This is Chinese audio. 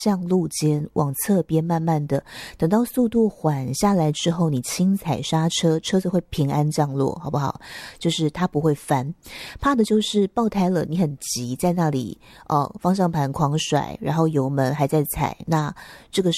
降路肩，往侧边慢慢的，等到速度缓下来之后，你轻踩刹车，车子会平安降落，好不好？就是它不会翻。怕的就是爆胎了，你很急，在那里方向盘狂甩，然后油门还在踩，那这个